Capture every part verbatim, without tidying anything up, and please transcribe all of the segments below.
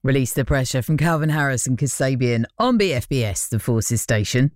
Release the Pressure from Calvin Harris and Kasabian on B F B S, the Forces station.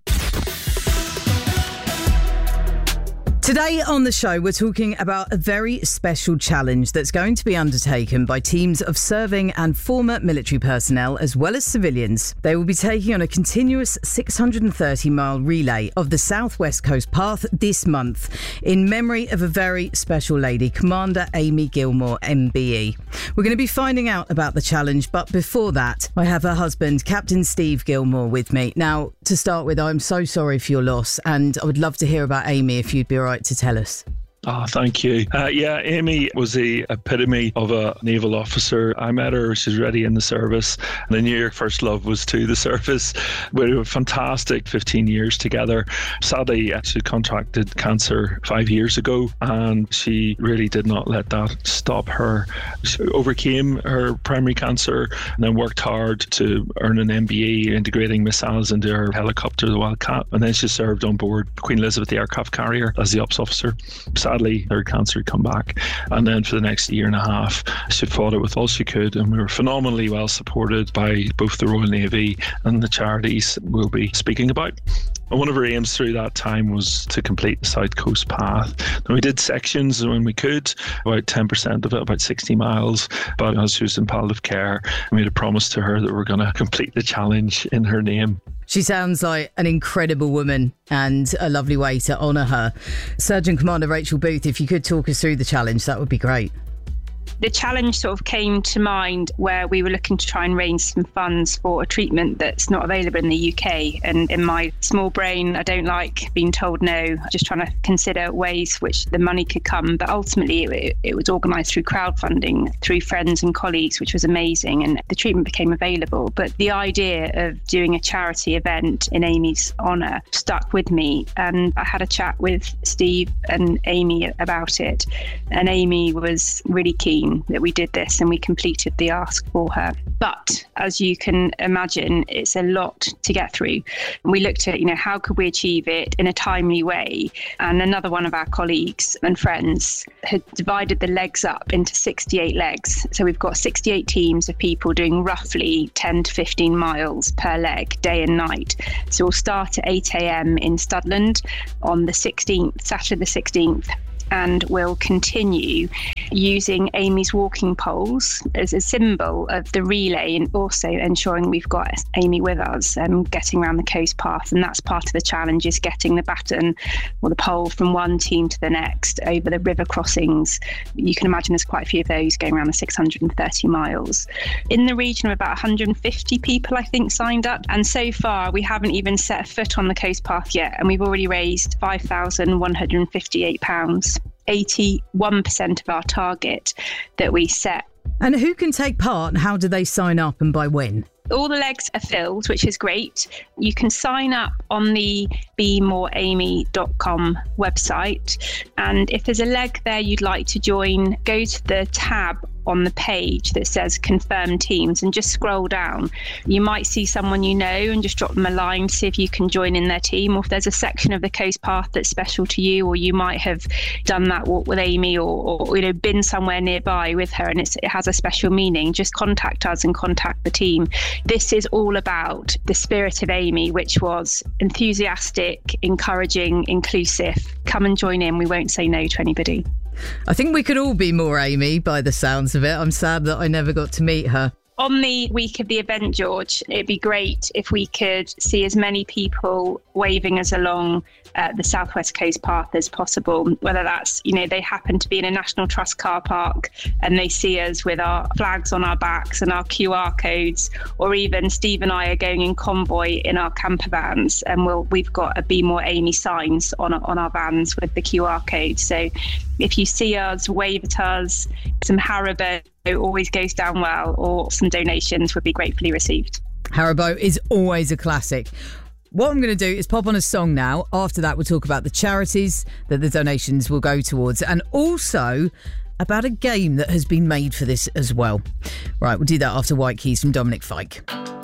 Today on the show, we're talking about a very special challenge that's going to be undertaken by teams of serving and former military personnel as well as civilians. They will be taking on a continuous six hundred thirty mile relay of the South West Coast Path this month in memory of a very special lady, Commander Amy Gilmore, M B E. We're going to be finding out about the challenge, but before that, I have her husband, Captain Steve Gilmore, with me. Now, to start with, I'm so sorry for your loss, and I would love to hear about Amy if you'd be all right to tell us. Oh, thank you. Uh, yeah, Amy was the epitome of a naval officer. I met her, she was already in the service. And I knew her first love was to the service. We were fantastic fifteen years together. Sadly, she contracted cancer five years ago, and she really did not let that stop her. She overcame her primary cancer and then worked hard to earn an M B E, integrating missiles into her helicopter, the Wildcat. And then she served on board Queen Elizabeth, the aircraft carrier, as the ops officer. Sadly, her cancer had come back, and then for the next year and a half she fought it with all she could, and we were phenomenally well supported by both the Royal Navy and the charities we'll be speaking about. And one of her aims through that time was to complete the South Coast Path. And we did sections when we could, about ten percent of it, about sixty miles. But as she was in palliative care, we made a promise to her that we're going to complete the challenge in her name. She sounds like an incredible woman and a lovely way to honour her. Surgeon Commander Rachel Booth, if you could talk us through the challenge, that would be great. The challenge sort of came to mind where we were looking to try and raise some funds for a treatment that's not available in the U K. And in my small brain, I don't like being told no, just trying to consider ways which the money could come. But ultimately, it, it was organised through crowdfunding, through friends and colleagues, which was amazing. And the treatment became available. But the idea of doing a charity event in Amy's honour stuck with me. And I had a chat with Steve and Amy about it. And Amy was really keen that we did this and we completed the ask for her. But as you can imagine, it's a lot to get through. We looked at, you know, how could we achieve it in a timely way? And another one of our colleagues and friends had divided the legs up into sixty-eight legs. So we've got sixty-eight teams of people doing roughly ten to fifteen miles per leg, day and night. So we'll start at eight a.m. in Studland on the sixteenth, Saturday the sixteenth. And we'll continue using Amy's walking poles as a symbol of the relay, and also ensuring we've got Amy with us and um, getting around the coast path. And that's part of the challenge, is getting the baton or the pole from one team to the next over the river crossings. You can imagine there's quite a few of those going around the six hundred thirty miles. In the region of about one hundred fifty people, I think, signed up. And so far, we haven't even set a foot on the coast path yet. And we've already raised five thousand one hundred fifty-eight pounds. eighty-one percent of our target that we set. And who can take part, and how do they sign up, and by when? All the legs are filled, which is great. You can sign up on the be more amy dot com website. And if there's a leg there you'd like to join, go to the tab on the page that says confirm teams and just scroll down. You might see someone you know and just drop them a line to see if you can join in their team, or if there's a section of the coast path that's special to you, or you might have done that walk with Amy, or, or you know, been somewhere nearby with her and it's, it has a special meaning. Just contact us and contact the team. This is all about the spirit of Amy, which was enthusiastic, encouraging, inclusive. Come and join in. We won't say no to anybody. I think we could all be more Amy by the sounds of it. I'm sad that I never got to meet her. On the week of the event, George, it'd be great if we could see as many people waving us along uh, the South West Coast Path as possible, whether that's, you know, they happen to be in a National Trust car park and they see us with our flags on our backs and our Q R codes, or even Steve and I are going in convoy in our camper vans and we'll, we've got a Be More Amy signs on, on our vans with the Q R code. So if you see us, wave at us, some Haribo always goes down well, or some donations would be gratefully received. Haribo is always a classic. What I'm going to do is pop on a song now. After that, we'll talk about the charities that the donations will go towards, and also about a game that has been made for this as well. Right, we'll do that after White Keys from Dominic Fike.